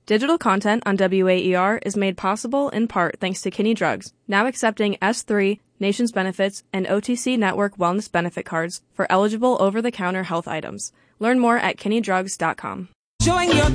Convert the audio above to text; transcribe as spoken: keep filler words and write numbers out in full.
Digital content on W A E R is made possible in part thanks to Kinney Drugs, now accepting S three, Nations Benefits, and O T C Network Wellness Benefit cards for eligible over-the-counter health items. Learn more at kinney drugs dot com. Showing your